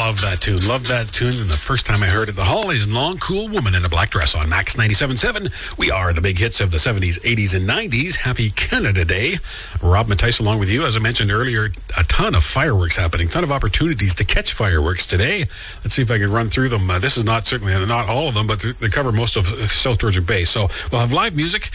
Love that tune. Love that tune. And the first time I heard it, The Hollies, Long Cool Woman in a Black Dress on Max 97.7. We are the big hits of the 70s, 80s, and 90s. Happy Canada Day. Rob Mattice along with you. As I mentioned earlier, a ton of fireworks happening. A ton of opportunities to catch fireworks today. Let's see if I can run through them. This is certainly not all of them, but they cover most of South Georgia Bay. So we'll have live music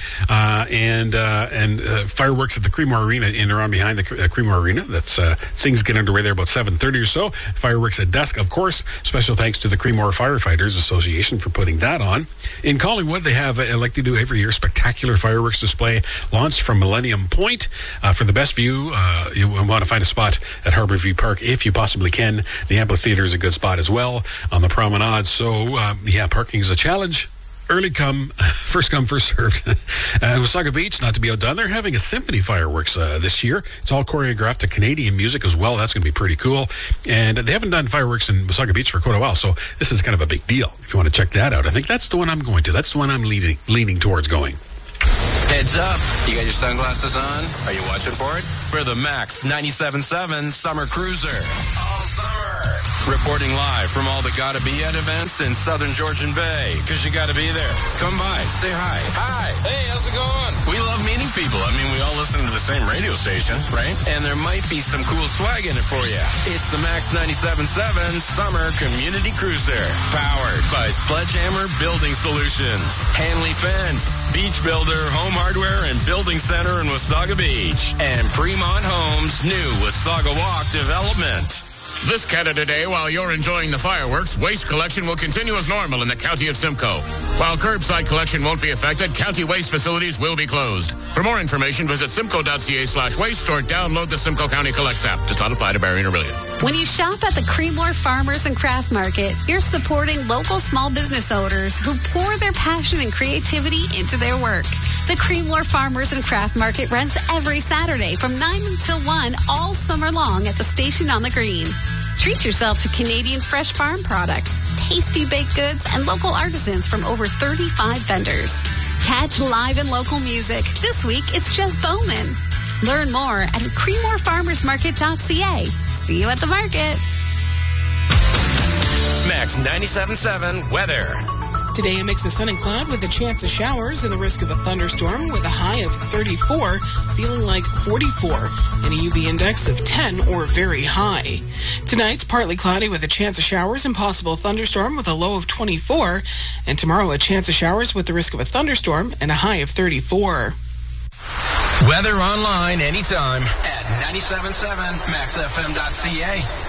and fireworks at the Creemore Arena in and around behind the Creemore Arena. That's things get underway there about 7:30 or so. Fireworks at dusk, of course. Special thanks to the Creemore Firefighters Association for putting that on. In Collingwood, they have, like they do every year, spectacular fireworks display launched from Millennium Point. For the best view, you want to find a spot at Harborview Park if you possibly can. The amphitheater is a good spot as well on the promenade. So, parking is a challenge. Early first come, first served. Wasaga Beach, not to be outdone, they're having a symphony fireworks this year. It's all choreographed to Canadian music as well. That's going to be pretty cool. And they haven't done fireworks in Wasaga Beach for quite a while, so this is kind of a big deal. If you want to check that out, I think that's the one I'm going to. That's the one I'm leaning towards going. Heads up. You got your sunglasses on? Are you watching for it? For the Max 97.7 Summer Cruiser. All summer. Reporting live from all the Gotta Be At events in Southern Georgian Bay. Because you got to be there. Come by. Say hi. Hi. Hey, how's it going? We love meeting people. I mean, we all listen to the same radio station, right? And there might be some cool swag in it for you. It's the Max 97.7 Summer Community Cruiser. Powered by Sledgehammer Building Solutions. Hanley Fence. Beach Builder, Home Hardware, and Building Center in Wasaga Beach. And Fremont Homes' new Wasaga Walk development. This Canada Day, while you're enjoying the fireworks, waste collection will continue as normal in the County of Simcoe. While curbside collection won't be affected, county waste facilities will be closed. For more information, visit simcoe.ca/waste or download the Simcoe County Collects app. Does not apply to Barrie and Orillia. When you shop at the Creemore Farmers and Craft Market, you're supporting local small business owners who pour their passion and creativity into their work. The Creemore Farmers and Craft Market runs every Saturday from 9 until 1 all summer long at the station on the green. Treat yourself to Canadian fresh farm products, tasty baked goods, and local artisans from over 35 vendors. Catch live and local music. This week, it's just Bowman. Learn more at creemorefarmersmarket.ca. See you at the market. Max 97.7 weather. Today, a mix of sun and cloud with a chance of showers and the risk of a thunderstorm with a high of 34, feeling like 44, and a UV index of 10 or very high. Tonight's partly cloudy with a chance of showers and possible thunderstorm with a low of 24, and tomorrow a chance of showers with the risk of a thunderstorm and a high of 34. Weather online anytime at 97.7maxfm.ca.